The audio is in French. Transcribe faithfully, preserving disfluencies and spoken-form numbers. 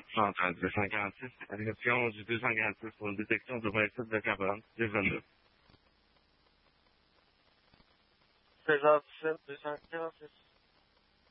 Centrale deux cent quarante-six, réception du deux cent quarante-six pour une détection de vingt-sept de carbone, deux vingt-deux. seize heures dix-sept, deux cent quarante-six.